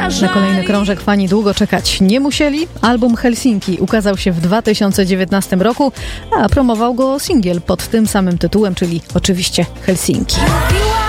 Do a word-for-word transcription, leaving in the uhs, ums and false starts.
Na kolejny krążek fani długo czekać nie musieli. Album Helsinki ukazał się w dwa tysiące dziewiętnastym roku, a promował go singiel pod tym samym tytułem, czyli oczywiście Helsinki.